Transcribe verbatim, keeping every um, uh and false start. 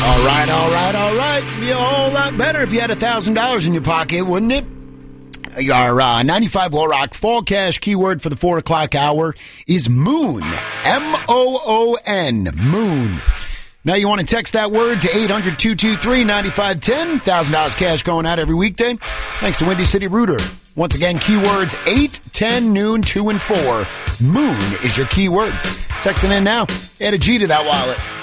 All right, all right, all right. Be a whole lot better if you had one thousand dollars in your pocket, wouldn't it? Our uh, ninety-five Low Rock Fall Cash keyword for the four o'clock hour is moon. M O O N. Moon. Now you want to text that word to eight hundred, two two three, nine five one zero. one thousand dollars cash going out every weekday. Thanks to Windy City Rooter. Once again, keywords eight, ten, noon, two, and four. Moon is your keyword. Texting in now. Add a G to that wallet.